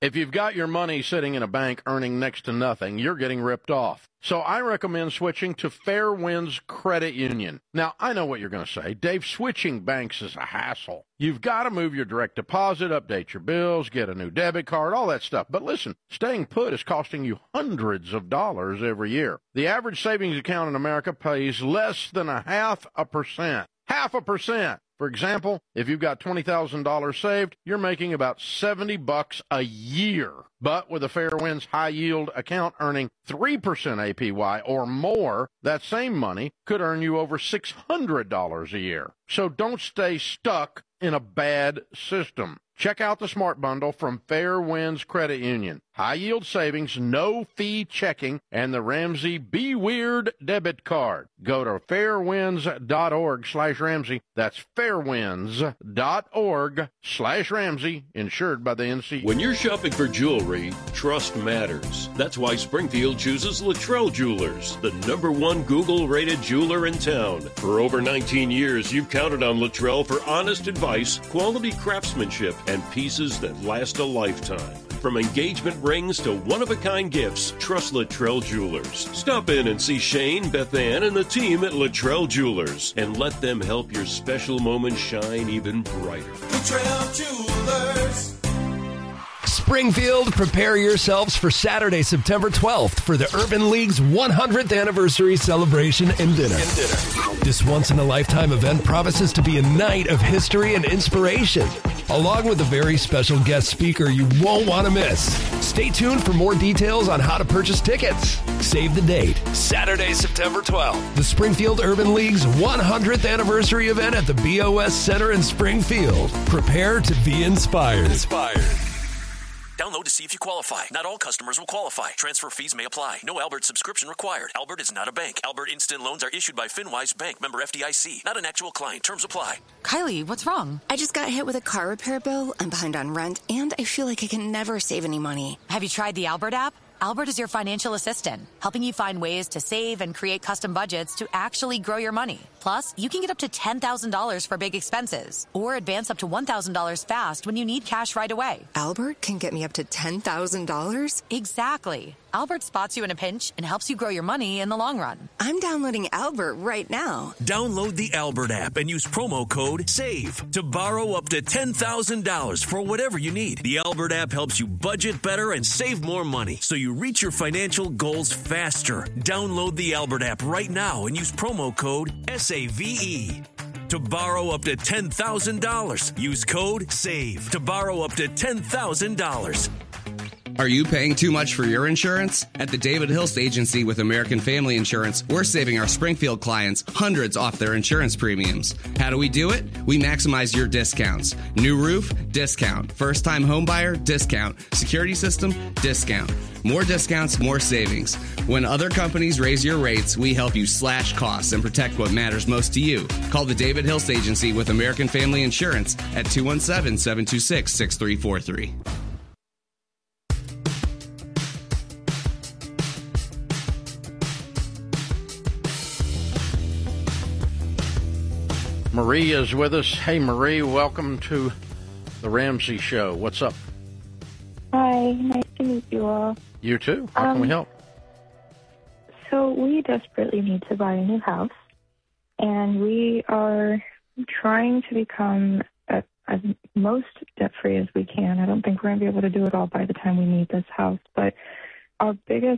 If you've got your money sitting in a bank earning next to nothing, you're getting ripped off. So I recommend switching to Fairwinds Credit Union. Now, I know what you're going to say. Dave, switching banks is a hassle. You've got to move your direct deposit, update your bills, get a new debit card, all that stuff. But listen, staying put is costing you hundreds of dollars every year. The average savings account in America pays less than 0.5%. 0.5%. For example, if you've got $20,000 saved, you're making about $70 a year. But with a Fairwinds high-yield account earning 3% APY or more, that same money could earn you over $600 a year. So don't stay stuck in a bad system. Check out the Smart Bundle from Fairwinds Credit Union. High-yield savings, no-fee checking, and the Ramsey Be Weird debit card. Go to fairwinds.org/Ramsey. That's fairwinds.org/Ramsey, insured by the NC. When you're shopping for jewelry, trust matters. That's why Springfield chooses Luttrell Jewelers, the #1 Google-rated jeweler in town. For over 19 years, you've counted on Luttrell for honest advice, quality craftsmanship, and pieces that last a lifetime. From engagement rings to one-of-a-kind gifts, trust Luttrell Jewelers. Stop in and see Shane, Beth Ann, and the team at Luttrell Jewelers, and let them help your special moments shine even brighter. Luttrell Jewelers. Springfield, prepare yourselves for Saturday, September 12th for the Urban League's 100th anniversary celebration and dinner. This once-in-a-lifetime event promises to be a night of history and inspiration, along with a very special guest speaker you won't want to miss. Stay tuned for more details on how to purchase tickets. Save the date, Saturday, September 12th, the Springfield Urban League's 100th anniversary event at the BOS Center in Springfield. Prepare to be inspired. Download to see if you qualify. Not all customers will qualify. Transfer fees may apply. No Albert subscription required. Albert is not a bank. Albert Instant Loans are issued by FinWise Bank, member FDIC. Not an actual client. Terms apply. Kylie, what's wrong? I just got hit with a car repair bill. I'm behind on rent, and I feel like I can never save any money. Have you tried the Albert app? Albert is your financial assistant, helping you find ways to save and create custom budgets to actually grow your money. Plus, you can get up to $10,000 for big expenses or advance up to $1,000 fast when you need cash right away. Albert can get me up to $10,000? Exactly. Albert spots you in a pinch and helps you grow your money in the long run. I'm downloading Albert right now. Download the Albert app and use promo code SAVE to borrow up to $10,000 for whatever you need. The Albert app helps you budget better and save more money so you reach your financial goals faster. Download the Albert app right now and use promo code SAVE. To borrow up to $10,000, use code SAVE to borrow up to $10,000. Are you paying too much for your insurance? At the David Hilst Agency with American Family Insurance, we're saving our Springfield clients hundreds off their insurance premiums. How do we do it? We maximize your discounts. New roof? Discount. First-time home buyer? Discount. Security system? Discount. More discounts, more savings. When other companies raise your rates, we help you slash costs and protect what matters most to you. Call the David Hilst Agency with American Family Insurance at 217-726-6343. Marie is with us. Hey, Marie, welcome to the Ramsey Show. What's up? Hi, nice to meet you all. You too. How can we help? So we desperately need to buy a new house, and we are trying to become as most debt-free as we can. I don't think we're going to be able to do it all by the time we need this house, but our biggest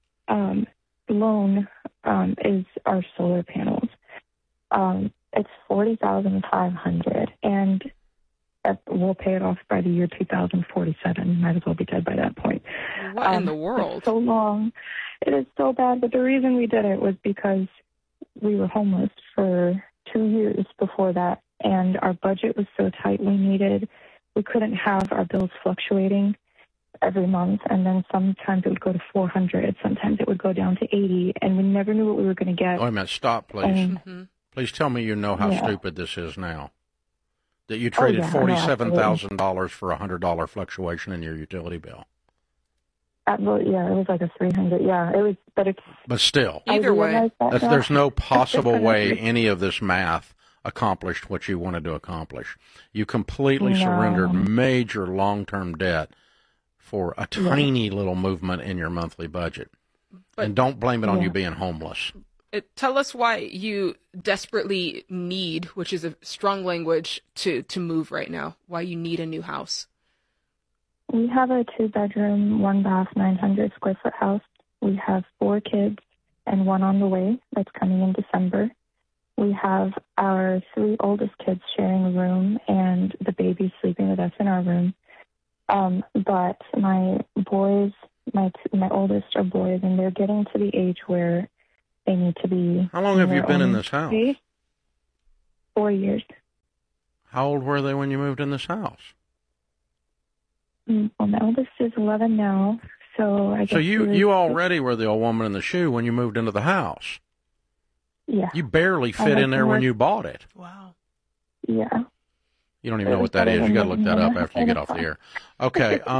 loan is our solar panels. It's $40,500, and we'll pay it off by the year 2047. Might as well be dead by that point. What in the world? It's so long. It is so bad, but the reason we did it was because we were homeless for 2 years before that, and our budget was so tight we couldn't have our bills fluctuating every month, and then sometimes it would go to 400, sometimes it would go down to 80, and we never knew what we were going to get. Wait a minute, stop, please. Please tell me you know how stupid this is now. That you traded $47,000 for a $100 fluctuation in your utility bill. It was like a 300. Yeah, it was, but still, either way, there's no possible way any of this math accomplished what you wanted to accomplish. You completely surrendered major long-term debt for a tiny little movement in your monthly budget. And don't blame it on you being homeless. Tell us why you desperately need, which is a strong language, to move right now, why you need a new house. We have a 2-bedroom, 1-bath, 900-square-foot house. We have 4 kids and 1 on the way that's coming in December. We have our 3 oldest kids sharing a room and the baby sleeping with us in our room. But my boys, my oldest are boys, and they're getting to the age where they need to be. How long have you been in this house? 4 years. How old were they when you moved in this house? Well, my oldest is 11 now, so I guess. So you already were the old woman in the shoe when you moved into the house. Yeah. You barely fit in there when you bought it. Wow. Yeah. You don't even know what that is. You got to look that up after you get off the air. Okay. It's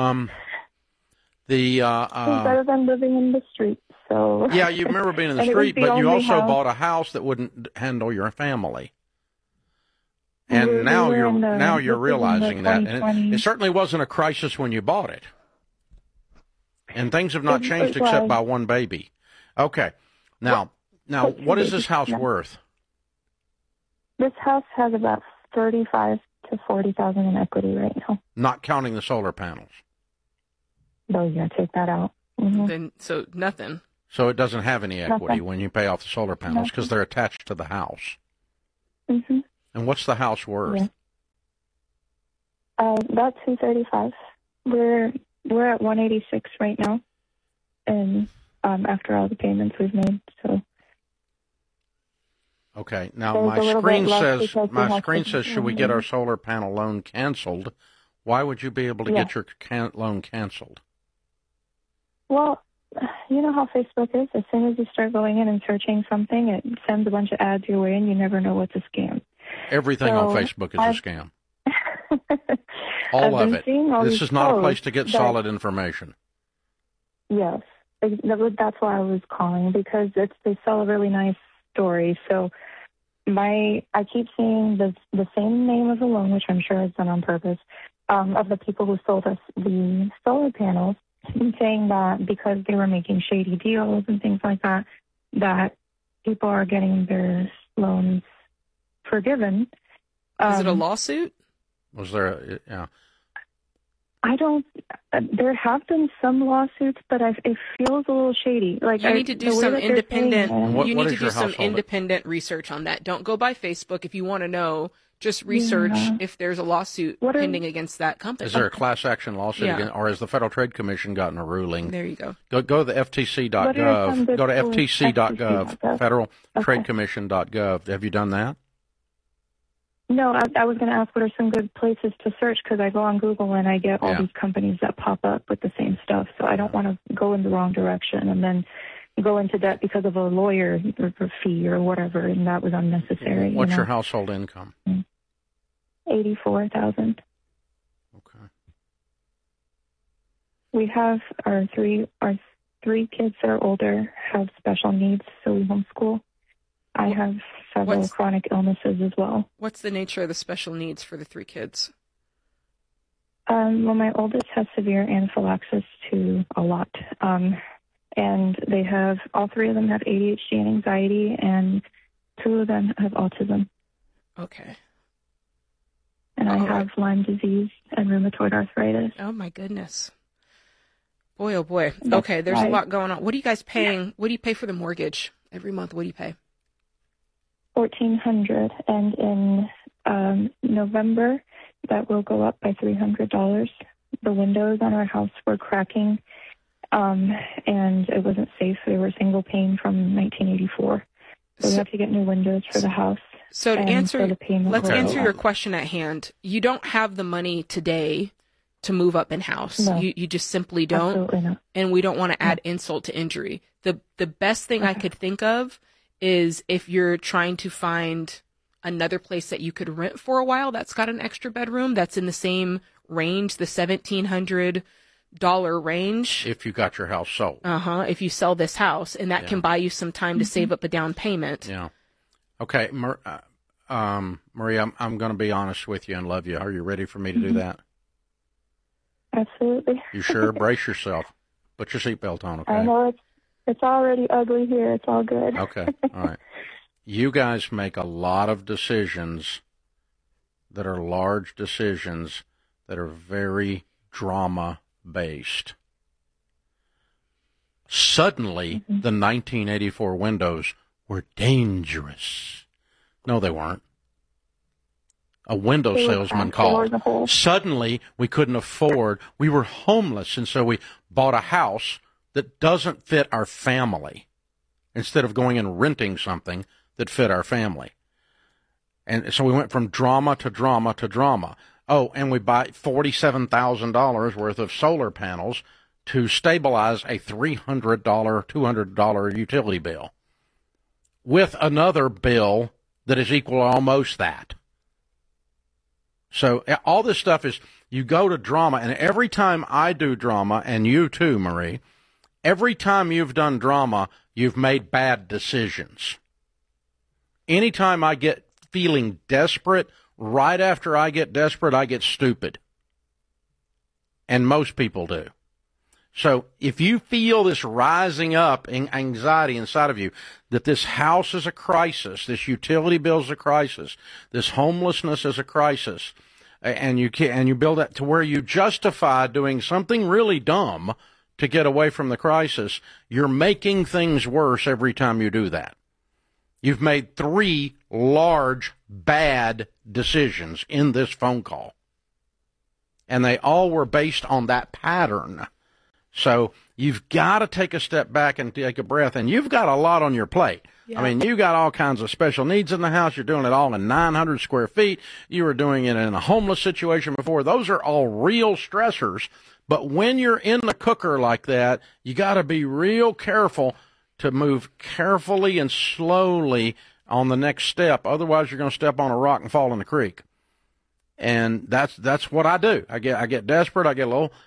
better than living in the street. So. Yeah, you remember being in the street, but you also bought a house that wouldn't handle your family. And now you're realizing that, and it certainly wasn't a crisis when you bought it. And things have not changed except by one baby. Okay, now what is this house worth? This house has about $35,000 to $40,000 in equity right now. Not counting the solar panels. No, you gotta take that out. Mm-hmm. Then so nothing. So it doesn't have any equity when you pay off the solar panels because they're attached to the house. Mm-hmm. And what's the house worth? Yeah. About $235,000. We're at $186,000 right now, and after all the payments we've made. So. Okay. Now my screen says, should we get our solar panel loan canceled? Why would you be able to get your loan canceled? Well, you know how Facebook is. As soon as you start going in and searching something, it sends a bunch of ads your way, and you never know what's a scam. Everything on Facebook is a scam. All of it. This is not a place to get solid information. Yes. That's why I was calling, because they sell a really nice story. So I keep seeing the same name of the loan, which I'm sure is done on purpose, of the people who sold us the solar panels, saying that because they were making shady deals and things like that, that people are getting their loans forgiven. Is it a lawsuit? Was there there have been some lawsuits, but it feels a little shady. Like you need to do some independent. You need to do some independent research on that. Don't go by Facebook if you want to know. Just research if there's a lawsuit pending against that company. Is there a class action lawsuit against, or has the Federal Trade Commission gotten a ruling? There you go. Go to the FTC.gov. Go to FTC.gov, FederalTradeCommission.gov. Have you done that? No, I was going to ask what are some good places to search, because I go on Google and I get all these companies that pop up with the same stuff. So I don't want to go in the wrong direction and then go into debt because of a lawyer fee or whatever, and that was unnecessary. What's your household income? $84,000. Okay. We have our three kids that are older have special needs, so we homeschool. I have several chronic illnesses as well. What's the nature of the special needs for the 3 kids? Well, my oldest has severe anaphylaxis to a lot. And all 3 of them have ADHD and anxiety, and 2 of them have autism. Okay. And I have Lyme disease and rheumatoid arthritis. Oh, my goodness. Boy, oh, boy. Okay, there's a lot going on. What are you guys paying? What do you pay for the mortgage every month? What do you pay? $1,400, and in November, that will go up by $300. The windows on our house were cracking, and it wasn't safe. They were single pane from 1984. So we have to get new windows for the house. So to answer, let's answer your question at hand. You don't have the money today to move up in house. No, you just simply don't. Absolutely not. And we don't want to add insult to injury. The best thing I could think of is if you're trying to find another place that you could rent for a while that's got an extra bedroom that's in the same range, the $1,700 range. If you got your house sold. If you sell this house, and that can buy you some time to save up a down payment. Yeah. Okay, Maria, I'm going to be honest with you and love you. Are you ready for me to do that? Absolutely. You sure? Brace yourself. Put your seatbelt on, okay? I know it's already ugly here. It's all good. Okay, all right. You guys make a lot of decisions that are large decisions that are very drama-based. Suddenly, the 1984 windows were dangerous. No, they weren't. A window salesman called. Suddenly, we couldn't afford. We were homeless, and so we bought a house that doesn't fit our family instead of going and renting something that fit our family. And so we went from drama to drama to drama. Oh, and we buy $47,000 worth of solar panels to stabilize a $300, $200 utility bill with another bill that is equal to almost that. So all this stuff is, you go to drama, and every time I do drama, and you too, Marie, every time you've done drama, you've made bad decisions. Anytime I get feeling desperate, right after I get desperate, I get stupid. And most people do. So if you feel this rising up in anxiety inside of you, that this house is a crisis, this utility bill is a crisis, this homelessness is a crisis, and you build that to where you justify doing something really dumb to get away from the crisis, you're making things worse every time you do that. You've made 3 large, bad decisions in this phone call. And they all were based on that pattern. So you've got to take a step back and take a breath. And you've got a lot on your plate. Yeah. I mean, you got all kinds of special needs in the house. You're doing it all in 900 square feet. You were doing it in a homeless situation before. Those are all real stressors. But when you're in the cooker like that, you got to be real careful to move carefully and slowly on the next step. Otherwise, you're going to step on a rock and fall in the creek. And that's what I do. I get desperate. I get a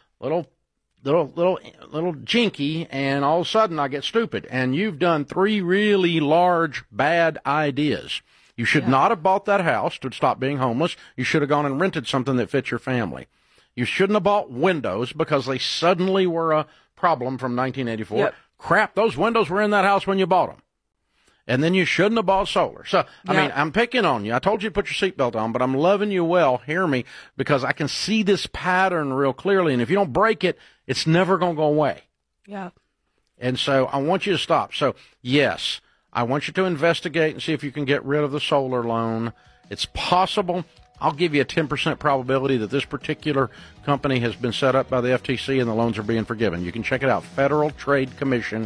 little jinky, and all of a sudden I get stupid. And you've done 3 really large bad ideas. You should not have bought that house to stop being homeless. You should have gone and rented something that fits your family. You shouldn't have bought windows because they suddenly were a problem from 1984. Yep. Crap, those windows were in that house when you bought them. And then you shouldn't have bought solar. So, I mean, I'm picking on you. I told you to put your seatbelt on, but I'm loving you well. Hear me, because I can see this pattern real clearly. And if you don't break it, it's never going to go away. Yeah. And so I want you to stop. So, yes, I want you to investigate and see if you can get rid of the solar loan. It's possible. I'll give you a 10% probability that this particular company has been set up by the FTC and the loans are being forgiven. You can check it out, Federal Trade Commission,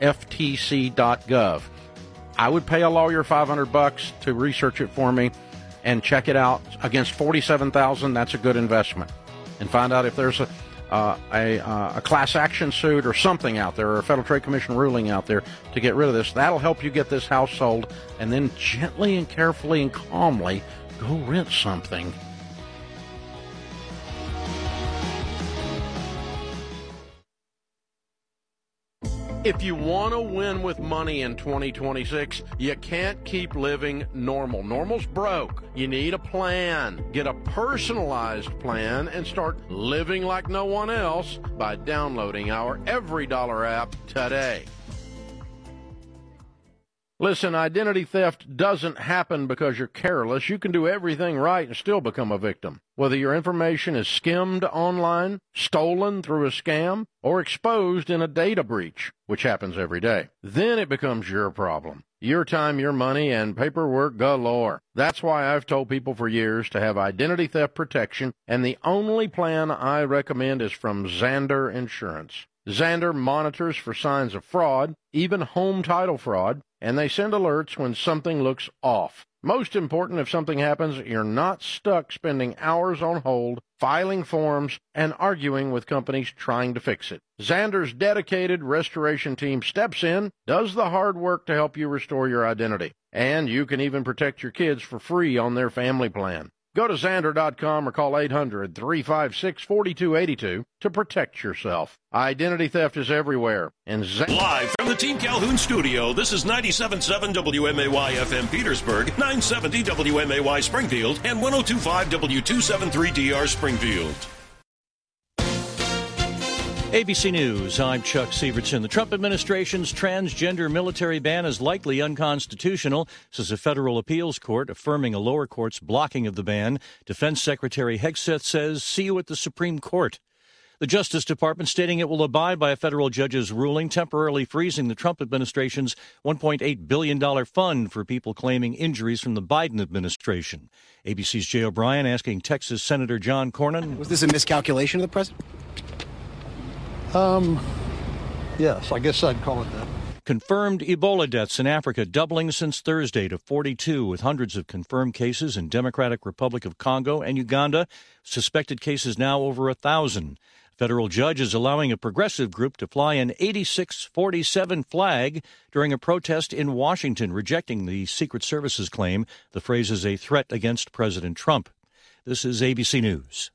FTC.gov. I would pay a lawyer $500 to research it for me and check it out. Against $47,000, that's a good investment. And find out if there's a class action suit or something out there, or a Federal Trade Commission ruling out there to get rid of this. That'll help you get this house sold, and then gently and carefully and calmly go rent something. If you want to win with money in 2026, you can't keep living normal. Normal's broke. You need a plan. Get a personalized plan and start living like no one else by downloading our EveryDollar app today. Listen, identity theft doesn't happen because you're careless. You can do everything right and still become a victim. Whether your information is skimmed online, stolen through a scam, or exposed in a data breach, which happens every day, then it becomes your problem. Your time, your money, and paperwork galore. That's why I've told people for years to have identity theft protection, and the only plan I recommend is from Zander Insurance. Zander monitors for signs of fraud, even home title fraud, and they send alerts when something looks off. Most important, if something happens, you're not stuck spending hours on hold, filing forms, and arguing with companies trying to fix it. Zander's dedicated restoration team steps in, does the hard work to help you restore your identity. And you can even protect your kids for free on their family plan. Go to Zander.com or call 800-356-4282 to protect yourself. Identity theft is everywhere. And Live from the Team Calhoun studio, this is 97.7 WMAY FM Petersburg, 970 WMAY Springfield, and 102.5 W273DR Springfield. ABC News, I'm Chuck Sievertson. The Trump administration's transgender military ban is likely unconstitutional, says a federal appeals court affirming a lower court's blocking of the ban. Defense Secretary Hegseth says, see you at the Supreme Court. The Justice Department stating it will abide by a federal judge's ruling temporarily freezing the Trump administration's $1.8 billion fund for people claiming injuries from the Biden administration. ABC's Jay O'Brien asking Texas Senator John Cornyn. Was this a miscalculation of the president? Yes, I guess I'd call it that. Confirmed Ebola deaths in Africa doubling since Thursday to 42, with hundreds of confirmed cases in Democratic Republic of Congo and Uganda. Suspected cases now over 1,000. Federal judge is allowing a progressive group to fly an 8647 flag during a protest in Washington, rejecting the Secret Service's claim the phrase is a threat against President Trump. This is ABC News.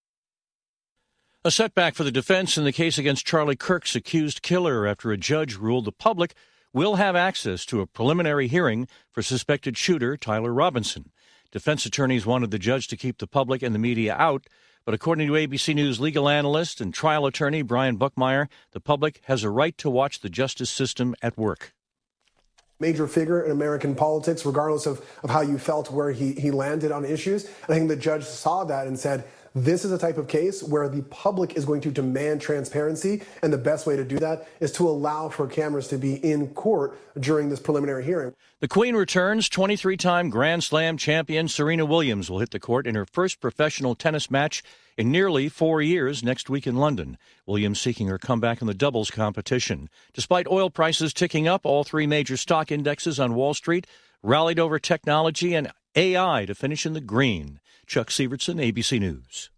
A setback for the defense in the case against Charlie Kirk's accused killer after a judge ruled the public will have access to a preliminary hearing for suspected shooter Tyler Robinson. Defense attorneys wanted the judge to keep the public and the media out, but according to ABC News legal analyst and trial attorney Brian Buckmeyer, the public has a right to watch the justice system at work. Major figure in American politics, regardless of how you felt where he landed on issues. And I think the judge saw that and said, this is a type of case where the public is going to demand transparency, and the best way to do that is to allow for cameras to be in court during this preliminary hearing. The Queen returns. 23-time Grand Slam champion Serena Williams will hit the court in her first professional tennis match in nearly 4 years next week in London. Williams seeking her comeback in the doubles competition. Despite oil prices ticking up, all three major stock indexes on Wall Street rallied over technology and AI to finish in the green. Chuck Sievertson, ABC News.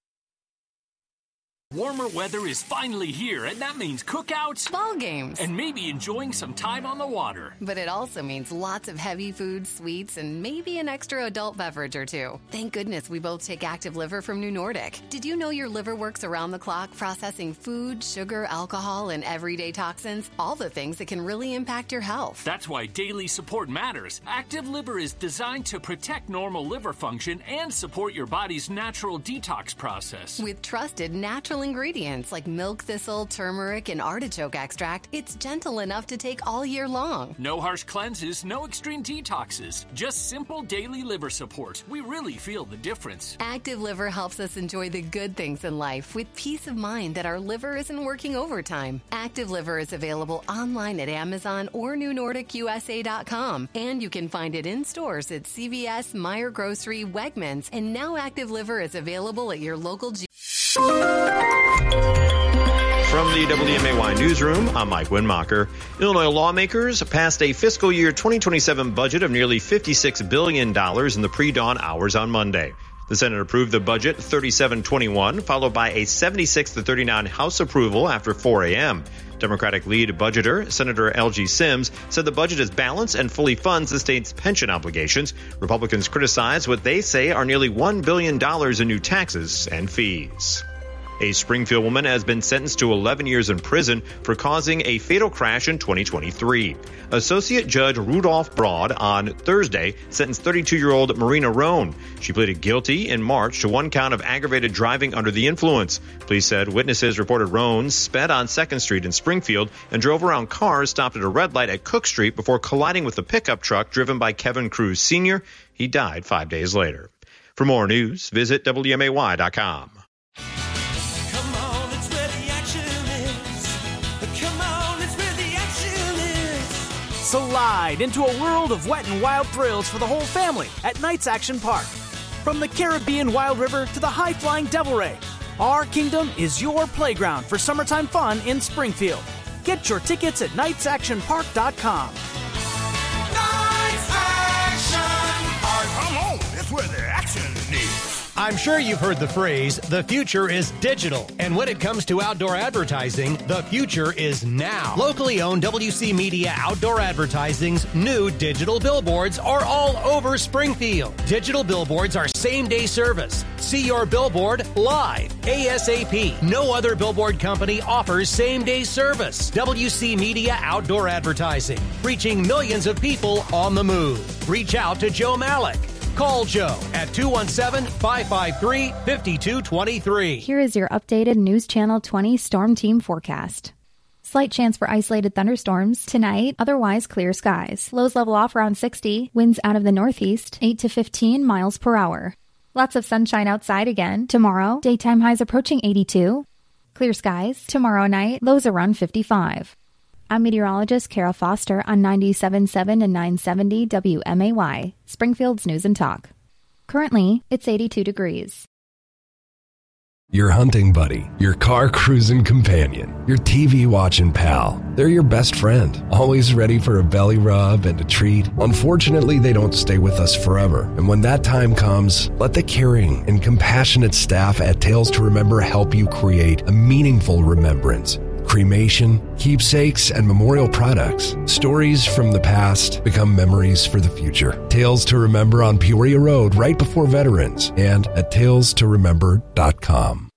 Warmer weather is finally here, and that means cookouts, ball games, and maybe enjoying some time on the water. But it also means lots of heavy food, sweets, and maybe an extra adult beverage or two. Thank goodness we both take Active Liver from New Nordic. Did you know your liver works around the clock, processing food, sugar, alcohol, and everyday toxins? All the things that can really impact your health. That's why daily support matters. Active Liver is designed to protect normal liver function and support your body's natural detox process. With trusted natural ingredients like milk thistle, turmeric, and artichoke extract, it's gentle enough to take all year long. No harsh cleanses, no extreme detoxes, just simple daily liver support. We really feel the difference. Active Liver helps us enjoy the good things in life with peace of mind that our liver isn't working overtime. Active Liver is available online at Amazon or NewNordicUSA.com, and you can find it in stores at CVS, Meijer Grocery, Wegmans, and now Active Liver is available at your local From the WMAY Newsroom, I'm Mike Winmacher. Illinois lawmakers passed a fiscal year 2027 budget of nearly $56 billion in the pre-dawn hours on Monday. The Senate approved the budget 37-21, followed by a 76-39 House approval after 4 a.m. Democratic lead budgeter, Senator L.G. Sims, said the budget is balanced and fully funds the state's pension obligations. Republicans criticize what they say are nearly $1 billion in new taxes and fees. A Springfield woman has been sentenced to 11 years in prison for causing a fatal crash in 2023. Associate Judge Rudolph Broad on Thursday sentenced 32-year-old Marina Roan. She pleaded guilty in March to one count of aggravated driving under the influence. Police said witnesses reported Roan sped on 2nd Street in Springfield and drove around cars stopped at a red light at Cook Street before colliding with a pickup truck driven by Kevin Cruz Sr. He died 5 days later. For more news, visit WMAY.com. Slide into a world of wet and wild thrills for the whole family at Knights Action Park. From the Caribbean Wild River to the high-flying Devil Ray, our kingdom is your playground for summertime fun in Springfield. Get your tickets at knightsactionpark.com. Knights Action Park. Come on, that's where the action is. I'm sure you've heard the phrase, the future is digital. And when it comes to outdoor advertising, the future is now. Locally owned WC Media Outdoor Advertising's new digital billboards are all over Springfield. Digital billboards are same-day service. See your billboard live, ASAP. No other billboard company offers same-day service. WC Media Outdoor Advertising, reaching millions of people on the move. Reach out to Joe Malik. Call Joe at 217-553-5223. Here is your updated News Channel 20 Storm Team forecast. Slight chance for isolated thunderstorms tonight, otherwise clear skies. Lows level off around 60, winds out of the northeast, 8 to 15 miles per hour. Lots of sunshine outside again. Tomorrow, daytime highs approaching 82. Clear skies. Tomorrow night, lows around 55. I'm meteorologist Kara Foster on 97.7 and 970 WMAY, Springfield's News and Talk. Currently, it's 82 degrees. Your hunting buddy, your car cruising companion, your TV watching pal. They're your best friend, always ready for a belly rub and a treat. Unfortunately, they don't stay with us forever. And when that time comes, let the caring and compassionate staff at Tales to Remember help you create a meaningful remembrance. Cremation, keepsakes, and memorial products. Stories from the past become memories for the future. Tales to Remember on Peoria Road right before Veterans and at talestoremember.com.